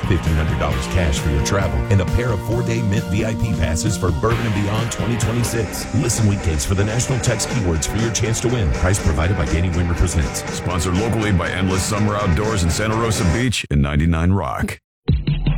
$1,500 cash for your travel, and a pair of 4-day Mint VIP passes for Bourbon and Beyond 2026. Listen weekdays for the national text keywords for your chance to win. Price provided by Danny Wimmer Presents. Sponsored locally by Endless Summer Outdoors in Santa Rosa Beach and 99 Rock.